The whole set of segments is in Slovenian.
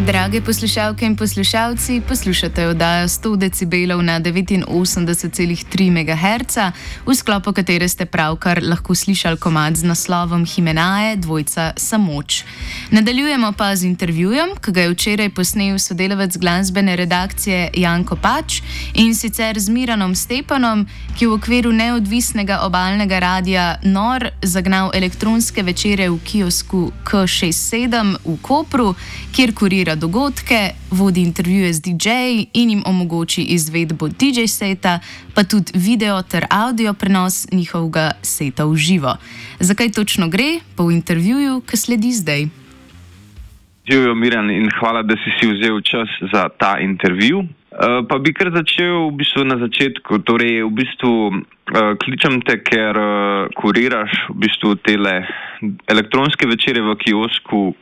Drage poslušalke in poslušalci, poslušate oddajo 100 decibelov na 89,3 MHz, v sklopu katere ste pravkar lahko slišali komad z naslovom Himenaje, dvojca Samoč. Nadaljujemo pa z intervjujem, ki ga je včeraj posnel sodelavec glasbene redakcije Janko Pač in sicer z Miranom Stepanom, ki v okviru neodvisnega obalnega radia NOR zagnal elektronske večere v kiosku K67 v Kopru, kjer kurira dogodke, vodi intervjuje z DJ-ji in jim omogoči izvedbo DJ seta, pa tudi video ter audio prenos njihovega seta v živo. Zakaj točno gre, pa v intervjuju, ki sledi zdaj. Živijo, Miran, in hvala, da si vzel čas za ta intervju. Pa bi kar začel v bistvu na začetku. Torej, v bistvu kličem te, ker kuriraš v bistvu tele elektronske večere v kiosku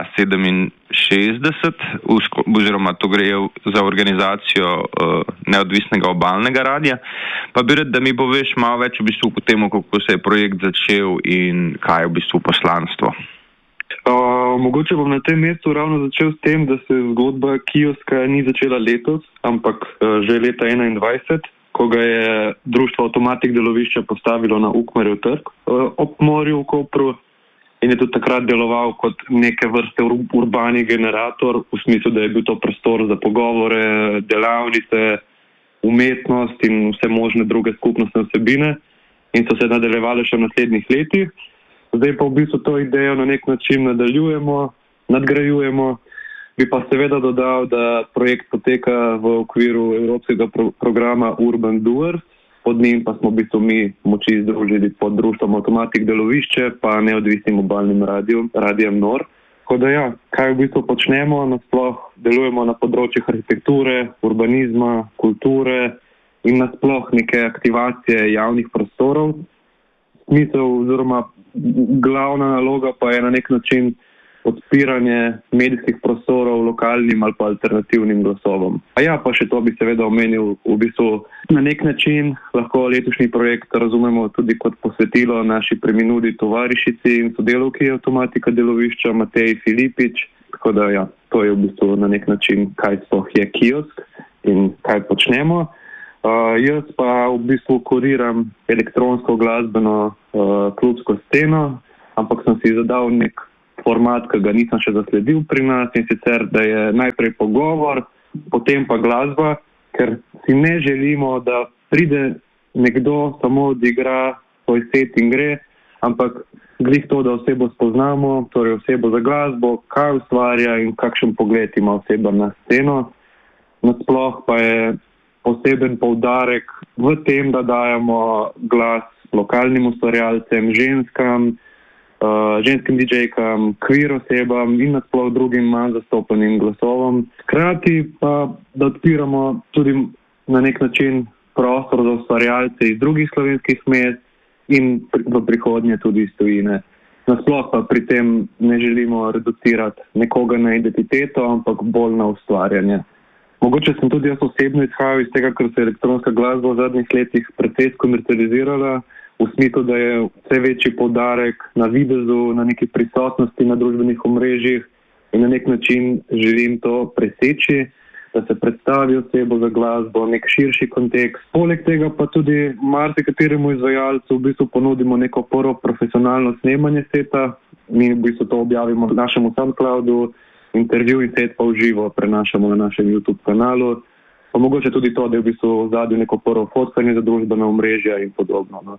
K67, oziroma to gre za organizacijo neodvisnega obalnega radia. Pa bi rad, da mi poveš malo več v bistvu po tem, kako se je projekt začel in kaj je v bistvu poslanstvo. Mogoče bom na tem mestu ravno začel s tem, da se zgodba kioska ni začela letos, ampak že leta 2021, ko ga je društvo Avtomatik delovišče postavilo na Ukmerjev trg ob morju v Kopru in je tudi takrat deloval kot neke vrste urbani generator, v smislu, da je bil to prostor za pogovore, delavnice, umetnost in vse možne druge skupnostne vsebine in so se nadaljevale še v naslednjih letih. Zdaj pa v bistvu to idejo na nek način nadaljujemo, nadgrajujemo. Bi pa seveda dodal, da projekt poteka v okviru evropskega programa Urban Doers. Pod njim pa smo v bistvu mi moči združili pod društvom Avtomatik delovišče pa neodvisnim obalnim radijem NOR. Tako da ja, kaj v bistvu počnemo, nasploh delujemo na področjih arhitekture, urbanizma, kulture in nasploh neke aktivacije javnih prostorov. Smisel oziroma glavna naloga pa je na nek način odpiranje medijskih prostorov lokalnim ali pa alternativnim glasovom. A ja, pa še to bi seveda omenil, v bistvu na nek način lahko letošnji projekt razumemo tudi kot posvetilo naši preminuli tovarišici in sodelavki Avtomatika delovišča Mateji Filipič. Tako da ja, to je v bistvu na nek način, kaj sploh je kiosk in kaj počnemo. Jaz pa v bistvu kuriram elektronsko glasbeno klubsko sceno, ampak sem si zadal nek format, ki ga nisem še zasledil pri nas, in sicer, da je najprej pogovor, potem pa glasba, ker si ne želimo, da pride nekdo, samo odigra svoj set in gre, ampak glih to, da osebo spoznamo, torej osebo za glasbo, kaj ustvarja in kakšen pogled ima oseba na sceno. Nasploh pa je poseben poudarek v tem, da dajemo glas lokalnim ustvarjalcem, ženskim DJ-kam, queer osebam in nasploh drugim manj zastopanim glasovom. Hkrati pa, da odpiramo tudi na nek način prostor za ustvarjalce iz drugih slovenskih mest in v prihodnje tudi iz tujine. Nasploh pa pri tem ne želimo reducirati nekoga na identiteto, ampak bolj na ustvarjanje. Mogoče sem tudi jaz osebno izhajal iz tega, ker se je elektronska glasba v zadnjih letih precej skomercializirala, v smislu, da je vse večji poudarek na videzu, na neki prisotnosti na družbenih omrežjih in na nek način želim to preseči, da se predstavi osebo za glasbo, nek širši kontekst. Poleg tega pa tudi marsikateremu izvajalcu v bistvu ponudimo neko prvo profesionalno snemanje seta. Mi v bistvu to objavimo na našem SoundCloudu, intervju in set pa v živo prenašamo na našem YouTube kanalu. Pa mogoče tudi to, da je v bistvu v zadju neko prvo fotkanje za družbena omrežja in podobno. No.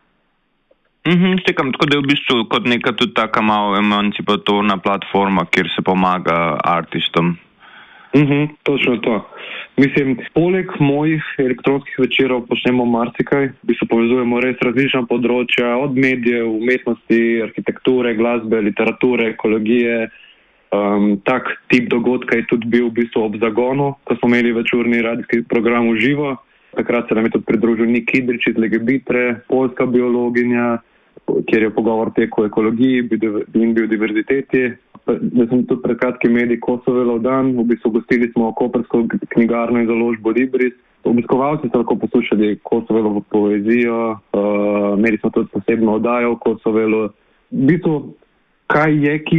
Stekam, tako da je v bistvu kot neka tudi taka malo emancipatorna platforma, kjer se pomaga artistom. Točno to. Mislim, poleg mojih elektronskih večerov počnemo marsikaj, v bistvu povezujemo res različna področja, od medijev, umetnosti, arhitekture, glasbe, literature, ekologije. Tak tip dogodka je tudi bil v bistvu ob zagonu, ko smo imeli večurni radijski program v živo. Takrat se nam je tudi pridružil Nik Kidrič iz Legebitre, poljska biologinja, kjer je pogovor tekel o ekologiji in biodiverziteti. Da sem tudi pred kratkim imeli Kosovelov dan, v bistvu gostili smo koprsko knjigarno in založbo Libris. Obiskovalci so lahko poslušali Kosovelovo poezijo, imeli smo tudi posebno oddajo v Kosovelu. V bistvu, kaj je kiosk?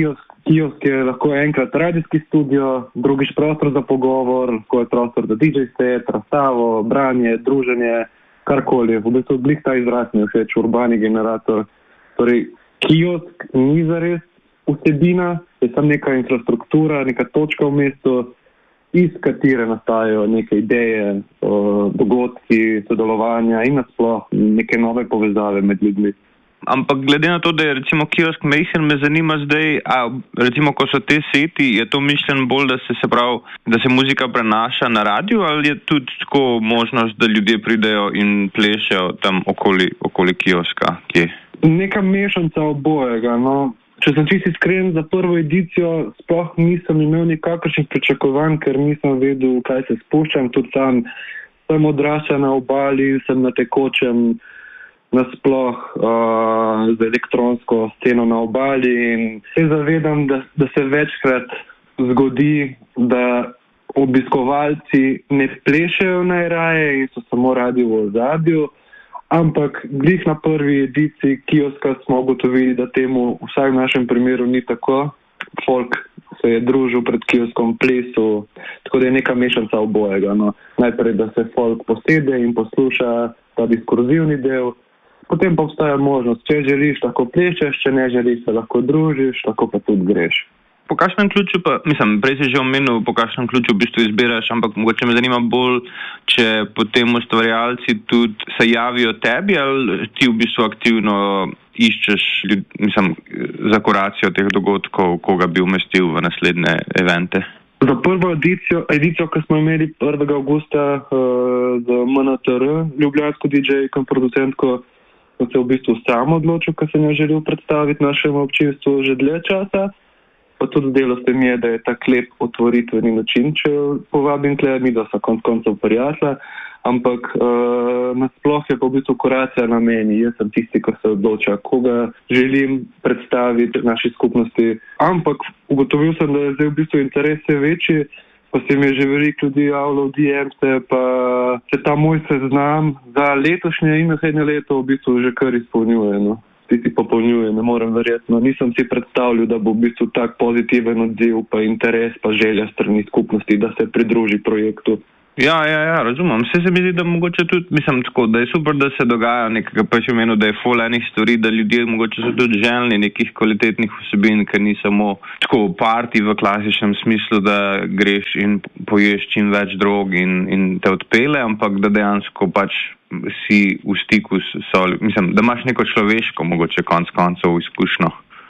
Kiosk je lahko enkrat radijski studio, drugič prostor za pogovor, lahko je prostor za DJ set, razstavo, branje, druženje, karkoli. V bistvu glih ta izraz mi je všeč, urbani generator. Torej, kiosk ni zares vsebina, je samo neka infrastruktura, neka točka v mestu, iz katere nastajajo neke ideje, dogodki, sodelovanja in nasploh neke nove povezave med ljudmi. Ampak glede na to, da je recimo kiosk majhen, me zanima zdaj, recimo ko so te seti, je to mišljen bolj, da se muzika prenaša na radio, ali je tudi tako možnost, da ljudje pridejo in plešejo tam okoli kioska? Kje? Neka mešanca obojega, no. Če sem čisto iskren, za prvo edicijo sploh nisem imel nikakršnih pričakovanj, ker nisem vedel, kaj se spuščam. Tudi sam sem odraščal na obali, sem na tekočem nasploh z elektronsko sceno na obali in se zavedam, da se večkrat zgodi, da obiskovalci ne plešejo najraje in so samo radi v ozadju. Ampak glih na prvi ediciji kioska smo ugotovili, da temu vsaj v našem primeru ni tako. Folk se je družil pred kioskom, plesal, tako da je neka mešanca obojega. No. Najprej, da se folk posede in posluša ta diskurzivni del, potem pa obstaja možnost, če želiš, lahko plešeš, če ne želiš, se lahko družiš, lahko pa tudi greš. Po kakšnem ključu pa, prej si že omenil, po kakšnem ključu v bistvu izbiraš, ampak mogoče me zanima bolj, če potem ustvarjalci tudi se javijo tebi ali ti v bistvu aktivno iščeš za kuracijo teh dogodkov, koga bi umestil v naslednje evente? Za prvo edicijo, ki smo imeli 1. augusta z MNTR, ljubljansko DJ-ko in producentko, sem se v bistvu sam odločil, ker sem jo želel predstaviti našemu občinstvu že dlje časa. Pa tudi zdelo se mi je, da je tak lep otvoritveni način, če povabim tle, mi da so konc koncev prijatelja, ampak nasploh je pa v bistvu kuracija na meni. Jaz sem tisti, ki se odloča, koga želim predstaviti naši skupnosti. Ampak ugotovil sem, da je zdaj v bistvu interes vse večji, pa se mi je že veliko ljudi javilo v DM-se, pa se ta moj seznam za letošnje in naslednje leto v bistvu že kar izpolnjuje, no. Si popolnjuje, ne morem verjetno. Nisem si predstavljal, da bo v bistvu tak pozitiven odziv, pa interes, pa želja strani skupnosti, da se pridruži projektu. Ja, razumem. Se mi zdi, da mogoče tudi, tako, da je super, da se dogaja nekega, pa še imenu, da je ful enih stvari, da ljudje mogoče so tudi željni nekih kvalitetnih vsebin, ker ni samo tako party v klasičnem smislu, da greš in poješ čim več drog in te odpele, ampak da dejansko pač si v stiku da imaš neko človeško, mogoče konc koncev izkušnjo.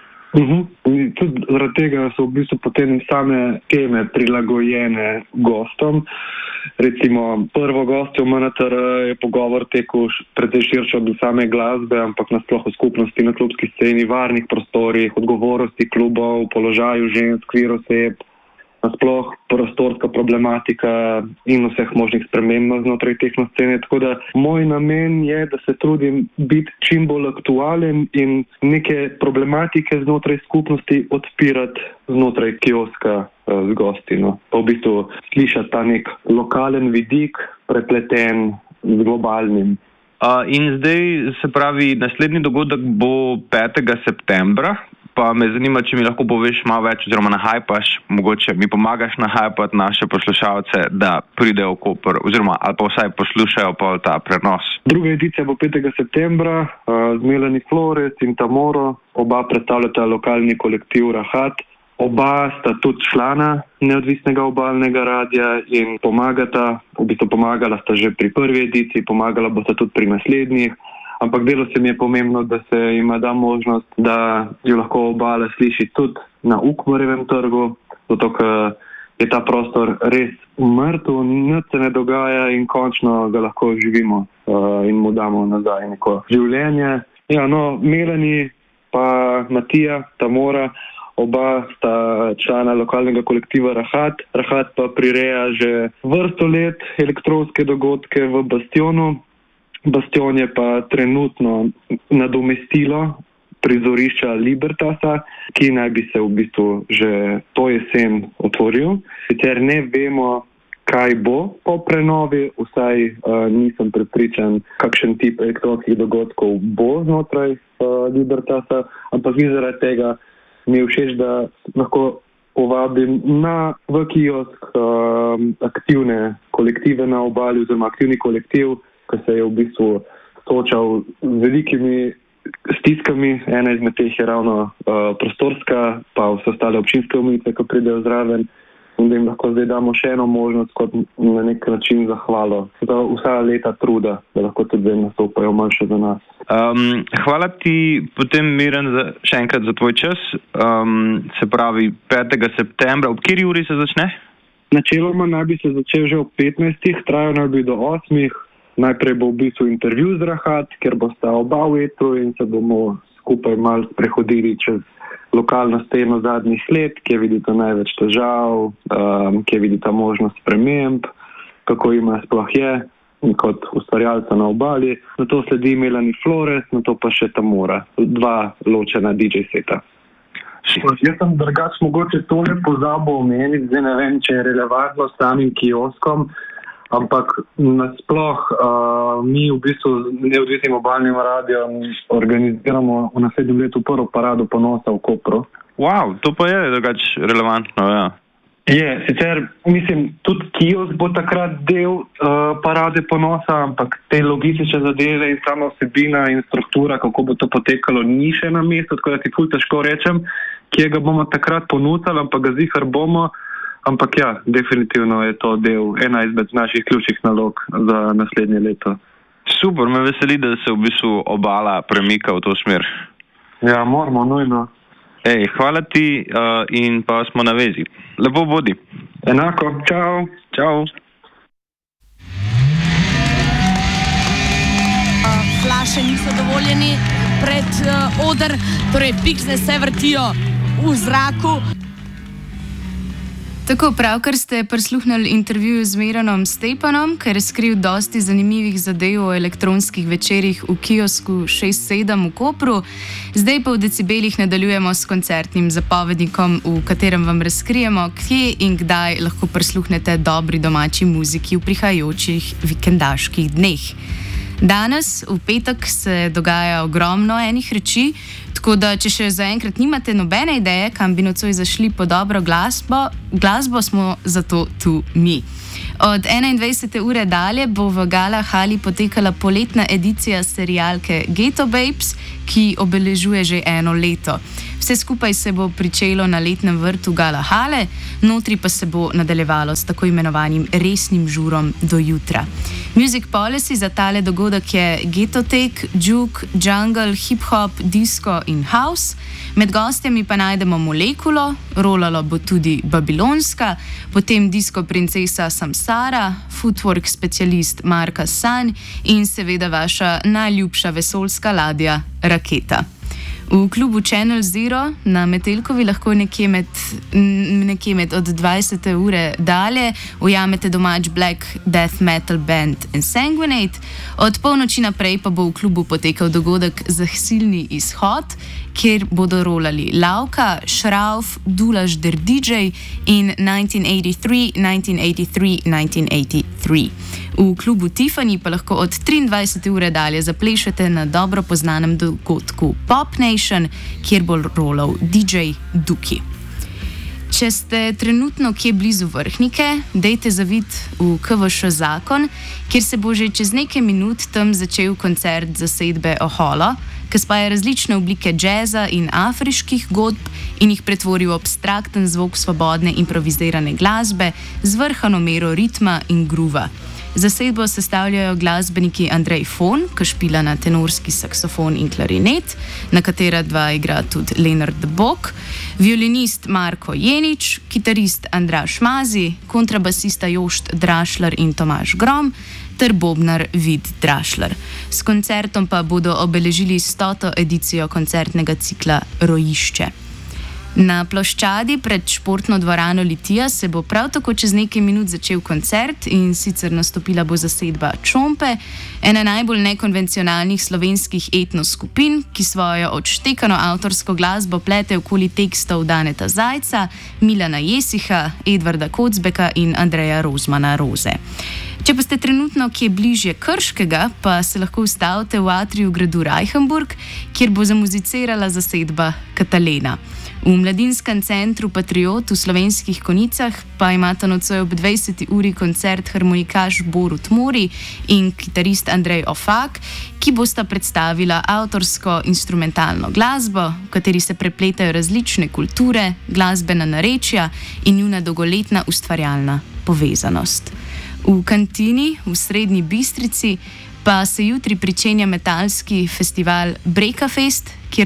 Tudi zaradi tega so v bistvu potem same teme prilagojene gostom. Recimo, prvo gostjo MNTR je pogovor tekel precej širše od same glasbe, ampak nasploh o skupnosti na klubski sceni, varnih prostorih, odgovornosti klubov, položaju žensk, queer oseb, nasploh prostorska problematika in vseh možnih sprememb znotraj tehno scene. Tako da moj namen je, da se trudim biti čim bolj aktualen in neke problematike znotraj skupnosti odpirati znotraj kioska z gosti. No. Pa v bistvu slišati ta nek lokalen vidik, prepleten z globalnim. In zdaj, se pravi, naslednji dogodek bo 5. septembra. Pa me zanima, če mi lahko poveš malo več oziroma nahajpaš, mogoče mi pomagaš nahajpati naše poslušalce, da pridejo v Koper oziroma ali pa vsaj poslušajo pa ta prenos. Druga edicija bo 5. septembra z Melanie Flores in Tamoro. Oba predstavljata lokalni kolektiv Rahat. Oba sta tudi člana neodvisnega obalnega radia in pomagala sta že pri prvi ediciji, pomagala bosta tudi pri naslednjih. Ampak delo se mi je pomembno, da se jima da možnost, da jo lahko obala sliši tudi na Ukmarjevem trgu, zato ker je ta prostor res mrtev, nič se ne dogaja in končno ga lahko živimo in mu damo nazaj neko življenje. Ja, no, Melanie pa Matija, Tamora, oba sta člana lokalnega kolektiva Rahat. Rahat pa prireja že vrsto let elektronske dogodke v Bastionu. Bastion je pa trenutno nadomestilo prizorišča Libertasa, ki naj bi se v bistvu že to jesen otvoril. Sicer ne vemo, kaj bo po prenovi, vsaj nisem prepričan, kakšen tip elektronskih dogodkov bo znotraj Libertasa, ampak zaradi tega mi je všeč, da lahko povabim v kiosk aktivne kolektive na obali oziroma aktivni kolektiv, ki se je v bistvu soočal z velikimi stiskami. Ena izmed teh je ravno prostorska, pa vse ostale občinske omejitve, ki pridejo zraven, in da jim lahko zdaj damo še eno možnost kot na nek način zahvalo za vsa leta truda, da lahko tudi zdaj nastopajo malo še za nas. Hvala ti potem, Miran, še enkrat za tvoj čas. Se pravi 5. septembra. Ob kateri uri se začne? Načeloma naj bi se začel že ob 15. Trajal naj bi do 8. Najprej bo v bistvu intervju z Rahat, ker bosta oba v etru in se bomo skupaj malo prehodili čez lokalno sceno zadnjih let, kje vidite največ težav, kje vidite možnost sprememb, kako ima sploh je kot ustvarjalca na obali. Na to sledi Melanie Flores, na to pa še Tamura, 2 ločena DJ seta. Jaz sem drugač mogoče tole pozabil omeniti, zdaj ne vem, če je relevantno s samim kioskom, ampak nasploh mi v bistvu z Neodvisnim obalnim radiom organiziramo v naslednjem letu prvo parado ponosa v Kopru. Wow, to pa je drugač relevantno, ja. Je, sicer mislim, tudi kiosk bo takrat del parade ponosa, ampak te logistične zadeve in sama vsebina in struktura, kako bo to potekalo, ni še na mestu, tako da ti ful težko rečem, kje ga bomo takrat ponudili, ampak ga zihar bomo. Ampak ja, definitivno je to ena izmed naših ključnih nalog za naslednje leto. Super, me veseli, da se v bistvu obala premika v to smer. Ja, moramo, nujno. Hvala ti in pa smo na vezi. Lepo bodi. Enako, čau. Čau. Flaše niso dovoljeni pred oder, torej piksne se vrtijo v zraku. Tako, pravkar ste prisluhnili intervjuju z Miranom Stepanom, ker je skril dosti zanimivih zadev o elektronskih večerih v kiosku 6-7 v Kopru. Zdaj pa v decibelih nadaljujemo s koncertnim zapovednikom, v katerem vam razkrijemo, kje in kdaj lahko prisluhnete dobri domači muziki v prihajajočih vikendaških dneh. Danes, v petek, se dogaja ogromno enih reči, tako da če še zaenkrat nimate nobene ideje, kam bi nocoj zašli po dobro glasbo, smo zato tu mi. Od 21. ure dalje bo v Gala Hali potekala poletna edicija serialke Ghetto Babes, ki obeležuje že 1 leto. Vse skupaj se bo pričelo na letnem vrtu Gala Hale, notri pa se bo nadaljevalo s tako imenovanim resnim žurom do jutra. Music policy za tale dogodek je Ghettotek, juke, jungle, hip-hop, disco in house. Med gostjami pa najdemo Molekulo, rolalo bo tudi Babilonska, potem disco princesa Samsara, footwork specialist Marka San in seveda vaša najljubša vesoljska ladja Raketa. V klubu Channel Zero na Metelkovi lahko nekje med od 20. ure dalje ujamete domač black death metal band Ensanguinate. Od polnoči naprej pa bo v klubu potekal dogodek Zasilni izhod, kjer bodo rolali Lauka, Šrauf, Dulaš der DJ in 1983, 1983, 1983. V klubu Tiffany pa lahko od 23. ure dalje zaplešete na dobro poznanem dogodku Pop Nation, kjer bo rolal DJ Duki. Če ste trenutno kje blizu Vrhnike, dejte zavid v KVŠ Zakon, kjer se bo že čez nekaj minut tam začel koncert zasedbe Oholo, ki spaja različne oblike džeza in afriških godb in jih pretvori v abstrakten zvok svobodne improvizirane glasbe z vrhano mero ritma in gruva. Zasedbo sestavljajo glasbeniki Andrej Fon, ki špila na tenorski saksofon in klarinet, na katera 2 igra tudi Lenard de Bok, violinist Marko Jenič, kitarist Andraž Mazi, kontrabasista Jošt Drašler in Tomaž Grom ter bobnar Vid Drašler. S koncertom pa bodo obeležili 100. edicijo koncertnega cikla Rojišče. Na ploščadi pred športno dvorano Litija se bo prav tako čez nekaj minut začel koncert in sicer nastopila bo zasedba Čompe, ena najbolj nekonvencionalnih slovenskih etnos skupin, ki svojo odštekano avtorsko glasbo plete okoli tekstov Daneta Zajca, Milana Jesiha, Edvarda Kocbeka in Andreja Rozmana Roze. Če pa ste trenutno kje bližje Krškega, pa se lahko ustavite v atriju gradu Reichenburg, kjer bo zamuzicirala zasedba Katalena. V Mladinskem centru Patriot v Slovenskih Konjicah pa imata nocoj ob 20. uri koncert harmonikaš Borut Mori in kitarist Andrej Ofak, ki bosta predstavila avtorsko instrumentalno glasbo, v kateri se prepletajo različne kulture, glasbena narečja in njuna dolgoletna ustvarjalna povezanost. V kantini v Srednji Bistrici pa se jutri pričenja metalski festival Brekafest, kjer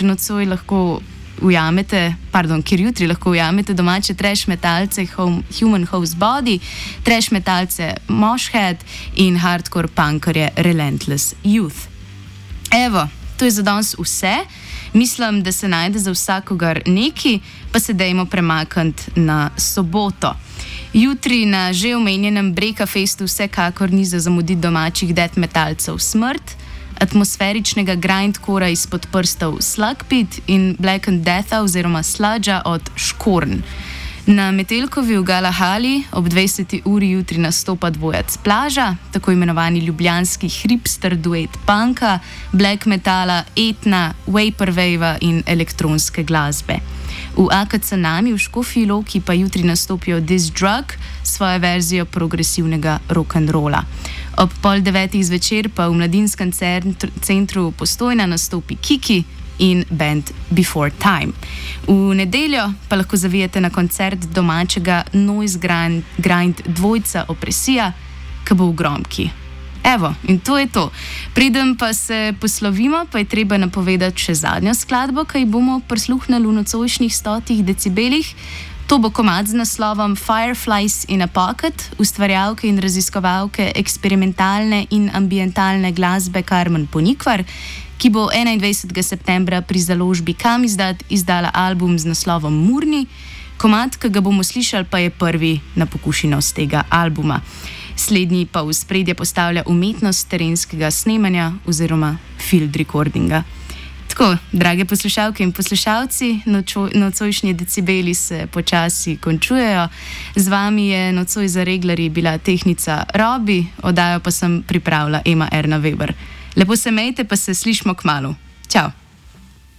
jutri lahko ujamete domače trash metalce Human Host Body, trash metalce Moshhead in hardcore punkerje Relentless Youth. Evo, to je za danes vse. Mislim, da se najde za vsakogar neki, pa se dajmo premakniti na soboto. Jutri na že omenjenem Brekafestu vsekakor ni za zamuditi domačih death metalcev Smrt, atmosferičnega grindcora izpod prstov Slugpit in Black and Deatha oziroma Sludgea od Škorn. Na Metelkovi v Galahali ob 20. uri jutri nastopa dvojec Plaža, tako imenovani ljubljanski hipster duet punka, black metala, etna, vaporwavea in elektronske glasbe. V AKC Nami v Škofji Loki pa jutri nastopijo This Drug, svojo verzijo progresivnega rock'n'rolla. Ob 8:30 zvečer pa v Mladinskem centru Postojna nastopi Kiki in band Before Time. V nedeljo pa lahko zavijete na koncert domačega noise grind dvojca Opresija, ki bo v Gromki. Evo, in to je to. Preden pa se poslovimo, pa je treba napovedati še zadnjo skladbo, ki jo bomo prisluhnili v nocojšnjih 100 decibelih. To bo komad z naslovom Fireflies in a Pocket, ustvarjalke in raziskovalke eksperimentalne in ambientalne glasbe Carmen Ponikvar, ki bo 21. septembra pri založbi Kamizdat izdala album z naslovom Murni. Komad, ki ga bomo slišali, pa je prvi na pokušino z tega albuma. Slednji pa v spredje postavlja umetnost terenskega snemanja oziroma field recordinga. Tako, drage poslušalke in poslušalci, nocojšnji decibeli se počasi končujejo. Z vami je nocoj za reglerji bila tehnica Robi, oddajo pa sem pripravila Ema Erna Weber. Lepo se mejte, pa se slišmo kmalu. Čau!